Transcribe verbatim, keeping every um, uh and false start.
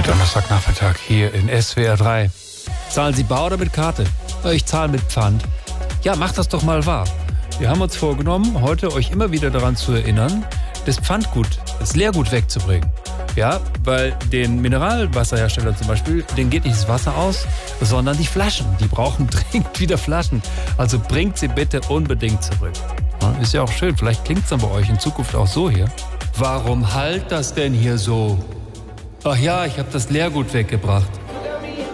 Donnerstagnachmittag hier in S W R drei. Zahlen Sie bar oder mit Karte? Ich zahle mit Pfand. Ja, macht das doch mal wahr. Wir haben uns vorgenommen, heute euch immer wieder daran zu erinnern, das Pfandgut, das Leergut wegzubringen. Ja, weil den Mineralwasserherstellern zum Beispiel, denen geht nicht das Wasser aus, sondern die Flaschen. Die brauchen dringend wieder Flaschen. Also bringt sie bitte unbedingt zurück. Ja, ist ja auch schön, vielleicht klingt es dann bei euch in Zukunft auch so hier. Warum halt das denn hier so? Ach ja, ich habe das Leergut weggebracht.